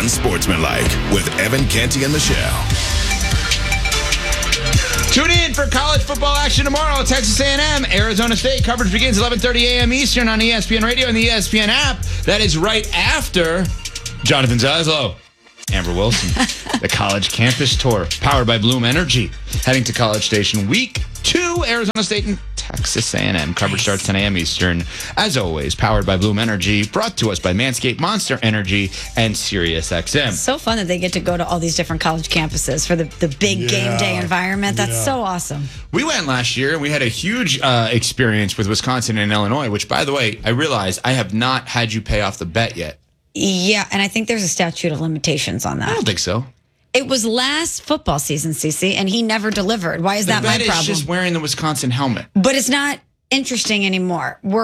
Unsportsmanlike with Evan Canty and Michelle. Tune in for college football action tomorrow at Texas A&M, Arizona State. Coverage begins 11:30 a.m. Eastern on ESPN Radio and the ESPN app. That is right after Jonathan Zaslow, Amber Wilson, the college campus tour, powered by Bloom Energy. Heading to College Station Week 2, Arizona State and Texas A&M. Coverage starts 10 a.m. Eastern. As always, powered by Bloom Energy, brought to us by Manscaped, Monster Energy, and SiriusXM. So fun that they get to go to all these different college campuses for the big game day environment. That's so awesome. We went last year, and we had a huge experience with Wisconsin and Illinois, which, by the way, I realized I have not had you pay off the bet yet. Yeah, and I think there's a statute of limitations on that. I don't think so. It was last football season, Cece, and he never delivered. Why is that my problem? The bet is just wearing the Wisconsin helmet. But it's not interesting anymore.